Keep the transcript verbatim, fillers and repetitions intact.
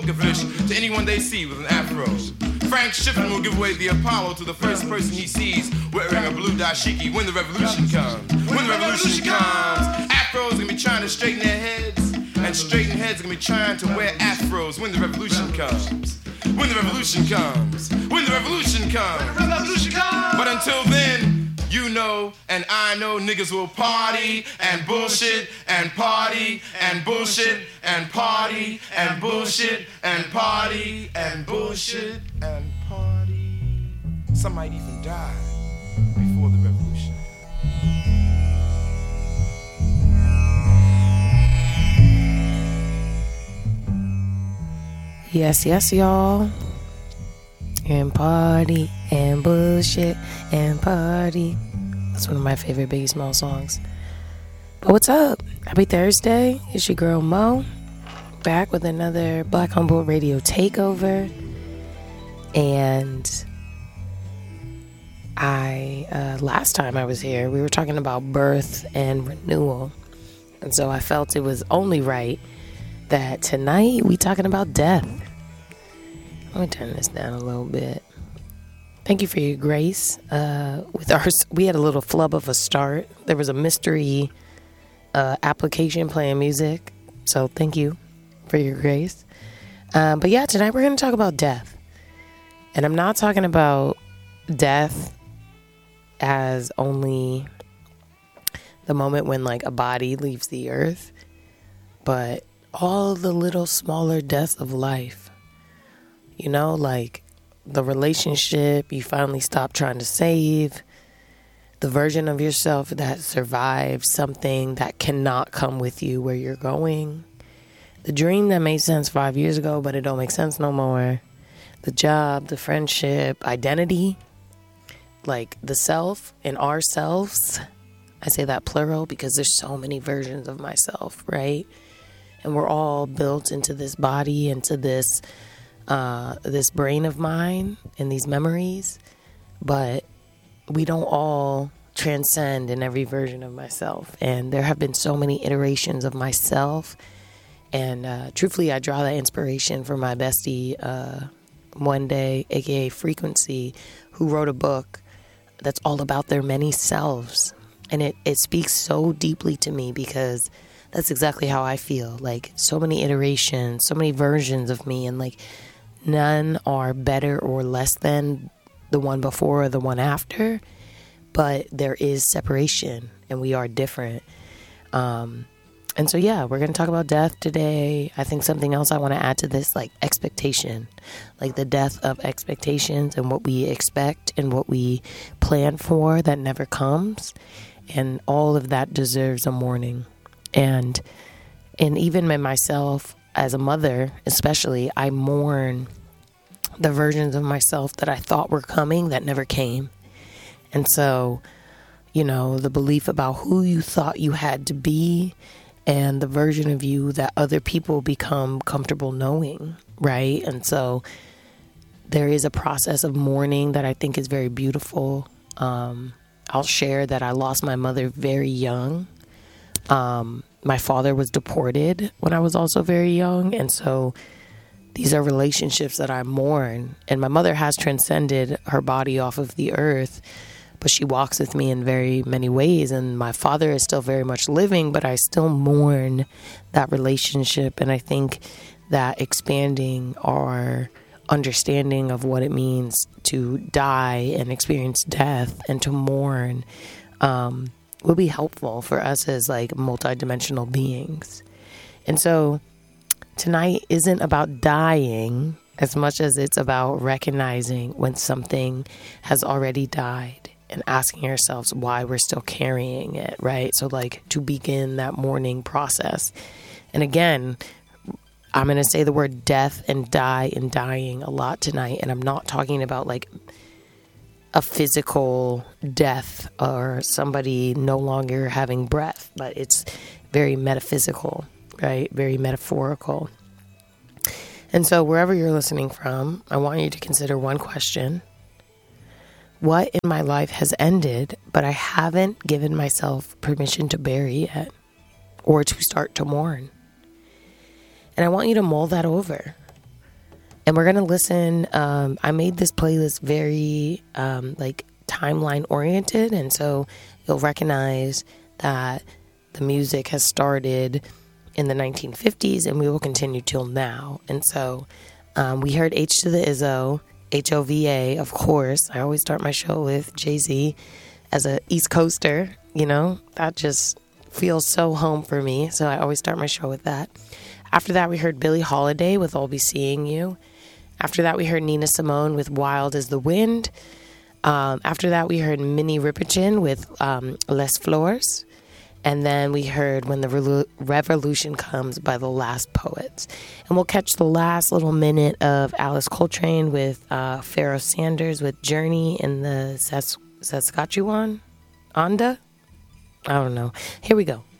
a fish to anyone they see with an afro. Frank Shippen will give away the Apollo to the first person he sees wearing a blue dashiki when the revolution comes. When the revolution comes, afros are gonna be trying to straighten their heads, and straighten heads are gonna be trying to wear afros when the revolution comes. When the revolution comes. When the revolution comes. When the revolution comes. But until then, you know and I know niggas will party and bullshit and party and bullshit and party and bullshit and party and bullshit and party. Some might even die before the revolution. Yes, yes, y'all. And party and bullshit and party. That's one of my favorite Biggie Smalls songs. But what's up? Happy Thursday. It's your girl Mo, back with another Black Humboldt Radio takeover. And I, uh, last time I was here, we were talking about birth and renewal. And so I felt it was only right that tonight we talking about death. Let me turn this down a little bit. Thank you for your grace. Uh, with our, we had a little flub of a start. There was a mystery uh, application playing music, so thank you for your grace. Um, but yeah, tonight we're going to talk about death, and I'm not talking about death as only the moment when like a body leaves the earth, but all the little smaller deaths of life. You know, like the relationship you finally stop trying to save, the version of yourself that survives something that cannot come with you where you're going, the dream that made sense five years ago but it don't make sense no more, the job, the friendship, identity, like the self and ourselves. I say that plural because there's so many versions of myself, right? And we're all built into this body, into this uh, this brain of mine and these memories, but we don't all transcend in every version of myself. And there have been so many iterations of myself. And uh, truthfully, I draw that inspiration from my bestie, uh, One Day, aka Frequency, who wrote a book that's all about their many selves. And it, it speaks so deeply to me because that's exactly how I feel. Like, so many iterations, so many versions of me, and like none are better or less than the one before or the one after, but there is separation and we are different. Um, and so, yeah, we're going to talk about death today. I think something else I want to add to this, like expectation, like the death of expectations and what we expect and what we plan for that never comes. And all of that deserves a mourning. And and even in myself as a mother, especially, I mourn the versions of myself that I thought were coming that never came. And so, you know, the belief about who you thought you had to be and the version of you that other people become comfortable knowing, right? And so there is a process of mourning that I think is very beautiful. Um, I'll share that I lost my mother very young. Um, my father was deported when I was also very young. And so these are relationships that I mourn. And my mother has transcended her body off of the earth, but she walks with me in very many ways. And my father is still very much living, but I still mourn that relationship. And I think that expanding our understanding of what it means to die and experience death and to mourn, um, will be helpful for us as like multidimensional beings. And so tonight isn't about dying as much as it's about recognizing when something has already died and asking ourselves why we're still carrying it, right? So like to begin that mourning process. And again, I'm going to say the word death and die and dying a lot tonight. And I'm not talking about like a physical death or somebody no longer having breath, but it's very metaphysical, right? Very metaphorical. And so wherever you're listening from, I want you to consider one question. What in my life has ended, but I haven't given myself permission to bury yet or to start to mourn? And I want you to mull that over. And we're going to listen. Um, I made this playlist very um, like timeline oriented. And so you'll recognize that the music has started in the nineteen fifties and we will continue till now. And so um, we heard H to the Izzo, H O V A, of course. I always start my show with Jay-Z as a East Coaster. You know, that just feels so home for me. So I always start my show with that. After that, we heard Billie Holiday with I'll Be Seeing You. After that, we heard Nina Simone with Wild as the Wind. Um, after that, we heard Minnie Riperton with um, Les Flores. And then we heard When the Relu- Revolution Comes by The Last Poets. And we'll catch the last little minute of Alice Coltrane with uh, Pharoah Sanders with Journey in the Sas- Saskatchewan? Onda? I don't know. Here we go.